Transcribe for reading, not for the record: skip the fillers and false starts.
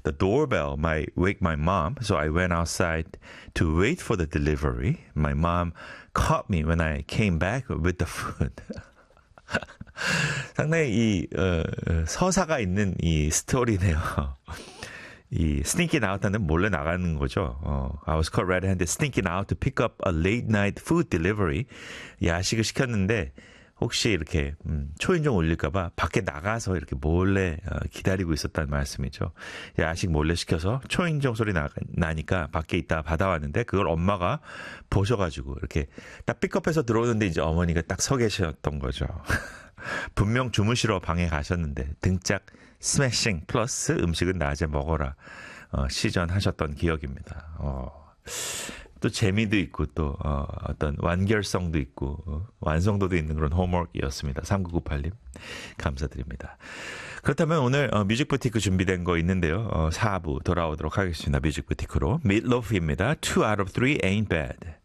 the doorbell might wake my mom, so I went outside to wait for the delivery. My mom caught me when I came back with the food. 상당히 서사가 있는 이 스토리네요. 이 sneaking out하는 몰래 나가는 거죠. I was caught red-handed sneaking out to pick up a late-night food delivery. 야식을 시켰는데 혹시 이렇게 초인종 울릴까봐 밖에 나가서 이렇게 몰래 기다리고 있었다는 말씀이죠. 야식 몰래 시켜서 초인종 소리 나니까 밖에 있다가 받아왔는데 그걸 엄마가 보셔가지고 이렇게 딱 픽업해서 들어오는데 이제 어머니가 딱 서 계셨던 거죠. 분명 주무시러 방에 가셨는데 등짝 스매싱 플러스 음식은 낮에 먹어라 시전하셨던 기억입니다. 또 재미도 있고 또 어떤 완결성도 있고 완성도도 있는 그런 홈워크이었습니다. 3998님 감사드립니다. 그렇다면 오늘 뮤직부티크 준비된 거 있는데요. 4부 돌아오도록 하겠습니다. 뮤직부티크로 Meatloaf입니다. 2 out of 3 ain't bad.